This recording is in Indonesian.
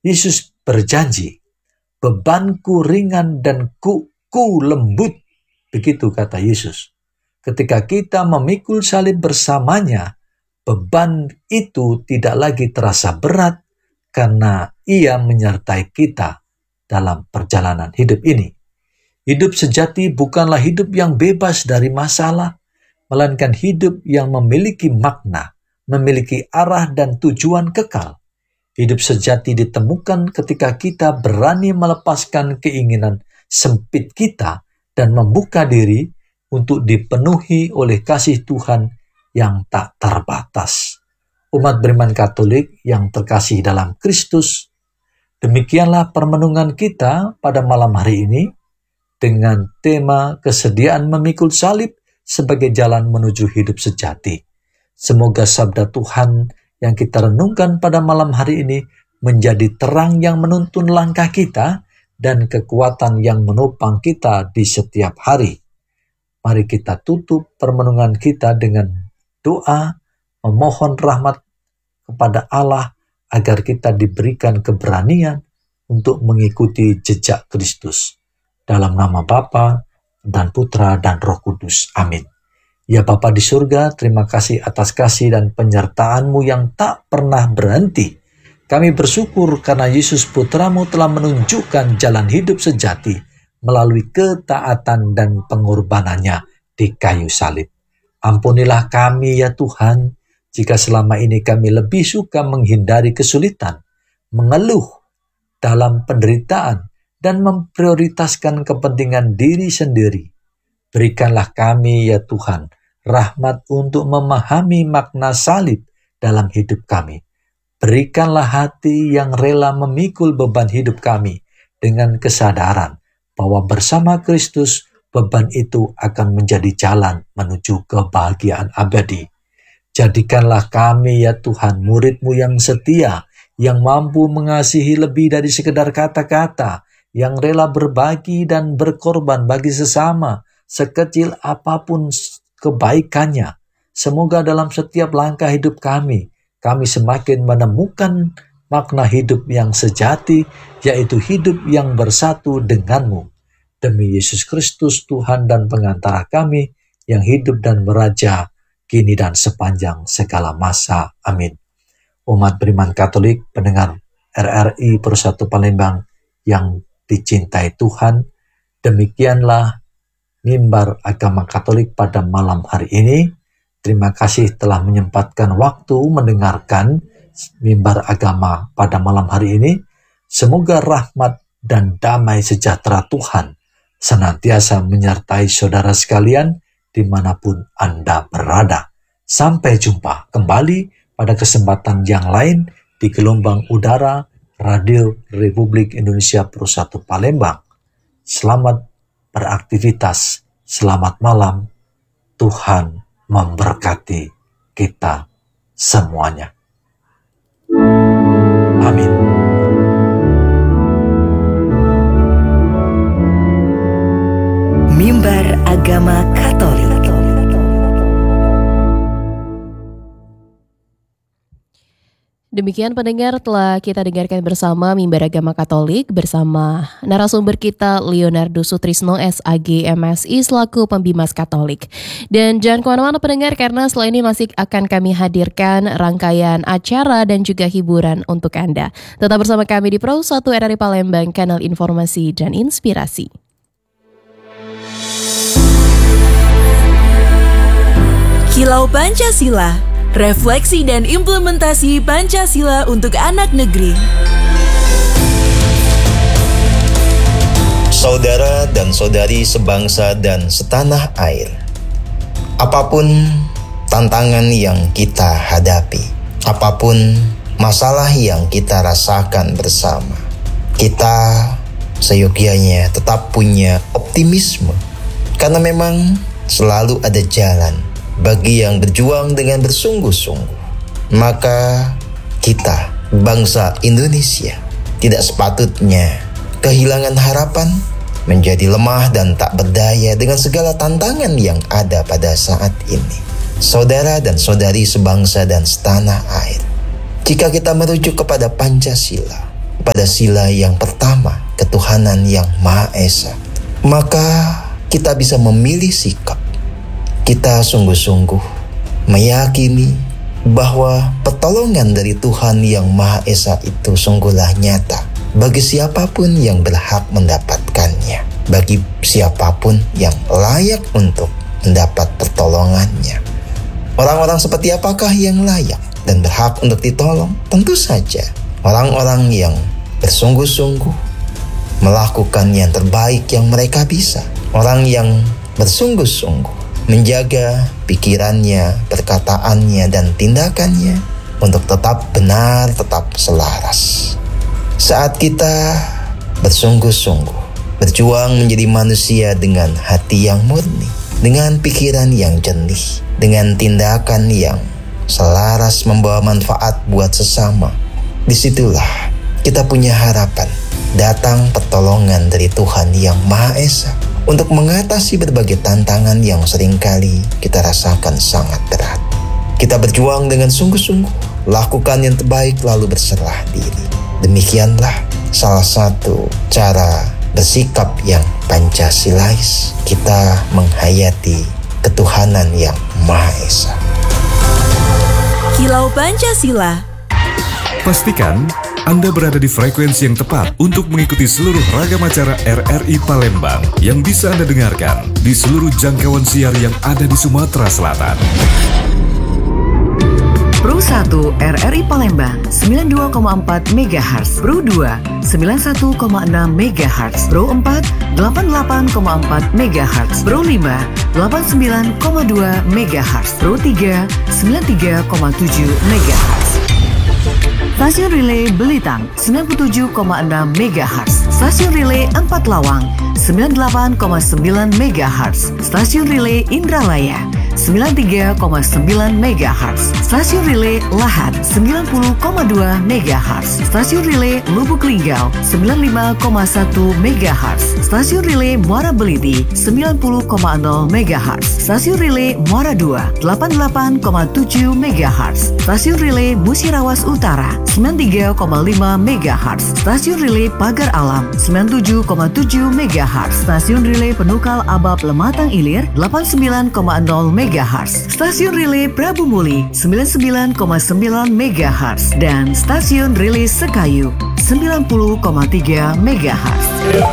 Yesus berjanji, bebanku ringan dan kuku lembut. Begitu kata Yesus. Ketika kita memikul salib bersamanya, beban itu tidak lagi terasa berat karena Ia menyertai kita dalam perjalanan hidup ini. Hidup sejati bukanlah hidup yang bebas dari masalah, melainkan hidup yang memiliki makna, memiliki arah dan tujuan kekal. Hidup sejati ditemukan ketika kita berani melepaskan keinginan sempit kita dan membuka diri untuk dipenuhi oleh kasih Tuhan yang tak terbatas. Umat beriman Katolik yang terkasih dalam Kristus, demikianlah permenungan kita pada malam hari ini dengan tema kesediaan memikul salib sebagai jalan menuju hidup sejati. Semoga sabda Tuhan yang kita renungkan pada malam hari ini menjadi terang yang menuntun langkah kita dan kekuatan yang menopang kita di setiap hari. Mari kita tutup permenungan kita dengan doa, memohon rahmat kepada Allah agar kita diberikan keberanian untuk mengikuti jejak Kristus. Dalam nama Bapa dan Putra dan Roh Kudus. Amin. Ya Bapa di surga, terima kasih atas kasih dan penyertaan-Mu yang tak pernah berhenti. Kami bersyukur karena Yesus Putra-Mu telah menunjukkan jalan hidup sejati melalui ketaatan dan pengorbanannya di kayu salib. Ampunilah kami ya Tuhan, jika selama ini kami lebih suka menghindari kesulitan, mengeluh dalam penderitaan, dan memprioritaskan kepentingan diri sendiri. Berikanlah kami ya Tuhan, rahmat untuk memahami makna salib dalam hidup kami. Berikanlah hati yang rela memikul beban hidup kami dengan kesadaran bahwa bersama Kristus beban itu akan menjadi jalan menuju kebahagiaan abadi. Jadikanlah kami ya Tuhan murid-Mu yang setia, yang mampu mengasihi lebih dari sekedar kata-kata, yang rela berbagi dan berkorban bagi sesama, sekecil apapun kebaikannya. Semoga dalam setiap langkah hidup kami semakin menemukan makna hidup yang sejati, yaitu hidup yang bersatu denganmu. Demi Yesus Kristus, Tuhan dan pengantara kami, yang hidup dan meraja, kini dan sepanjang segala masa. Amin. Umat beriman Katolik, pendengar RRI Persatu Palembang yang dicintai Tuhan, demikianlah mimbar agama Katolik pada malam hari ini. Terima kasih telah menyempatkan waktu mendengarkan mimbar agama pada malam hari ini. Semoga rahmat dan damai sejahtera Tuhan senantiasa menyertai saudara sekalian dimanapun Anda berada. Sampai jumpa kembali pada kesempatan yang lain di gelombang udara Radio Republik Indonesia Persatu Palembang. Selamat beraktivitas, selamat malam, Tuhan memberkati kita semuanya. Amin. Mimbar Agama Katolik. Demikian pendengar, telah kita dengarkan bersama Mimbar Agama Katolik bersama narasumber kita Leonardo Sutrisno SAG MSI selaku pembimas Katolik. Dan jangan kemana-mana pendengar, karena setelah ini masih akan kami hadirkan rangkaian acara dan juga hiburan untuk Anda. Tetap bersama kami di Pro 1 RRI Palembang, kanal informasi dan inspirasi. Kilau Pancasila, refleksi dan implementasi Pancasila untuk anak negeri. Saudara dan saudari sebangsa dan setanah air, apapun tantangan yang kita hadapi, apapun masalah yang kita rasakan bersama, kita seyogyanya tetap punya optimisme, karena memang selalu ada jalan bagi yang berjuang dengan bersungguh-sungguh. Maka kita, bangsa Indonesia, tidak sepatutnya kehilangan harapan, menjadi lemah dan tak berdaya dengan segala tantangan yang ada pada saat ini. Saudara dan saudari sebangsa dan setanah air, jika kita merujuk kepada Pancasila, pada sila yang pertama, ketuhanan yang Maha Esa, maka kita bisa memilih sikap. Kita sungguh-sungguh meyakini bahwa pertolongan dari Tuhan yang Maha Esa itu sungguhlah nyata bagi siapapun yang berhak mendapatkannya, bagi siapapun yang layak untuk mendapat pertolongannya. Orang-orang seperti apakah yang layak dan berhak untuk ditolong? Tentu saja orang-orang yang bersungguh-sungguh melakukan yang terbaik yang mereka bisa. Orang yang bersungguh-sungguh menjaga pikirannya, perkataannya, dan tindakannya untuk tetap benar, tetap selaras. Saat kita bersungguh-sungguh berjuang menjadi manusia dengan hati yang murni, dengan pikiran yang jernih, dengan tindakan yang selaras membawa manfaat buat sesama, disitulah kita punya harapan datang pertolongan dari Tuhan yang Maha Esa untuk mengatasi berbagai tantangan yang seringkali kita rasakan sangat berat. Kita berjuang dengan sungguh-sungguh, lakukan yang terbaik lalu berserah diri. Demikianlah salah satu cara bersikap yang Pancasilais, kita menghayati ketuhanan yang Maha Esa. Kilau Pancasila. Pastikan Anda berada di frekuensi yang tepat untuk mengikuti seluruh ragam acara RRI Palembang yang bisa Anda dengarkan di seluruh jangkauan siar yang ada di Sumatera Selatan. Pro 1 RRI Palembang 92,4 MHz, Pro 2 91,6 MHz, Pro 4 88,4 MHz, Pro 5 89,2 MHz, Pro 3 93,7 MHz. Stasiun Relay Belitang 97,6 MHz, Stasiun Relay 4 Lawang 98,9 MHz, Stasiun Relay Indralaya 93,9 MHz, Stasiun Relay Lahat 90,2 MHz, Stasiun Relay Lubuk Linggau 95,1 MHz, Stasiun Relay Muara Beliti 90,0 MHz, Stasiun Relay Muara 2 88,7 MHz, Stasiun Relay Musirawas Utara 93,5 MHz, Stasiun Relay Pagar Alam 97,7 MHz, Stasiun Relay Penukal Abab Lematang Ilir 89,0 MHz, Stasiun Relay Prabu Muli 99,9 MHz, dan Stasiun Relay Sekayu 90,3 MHz.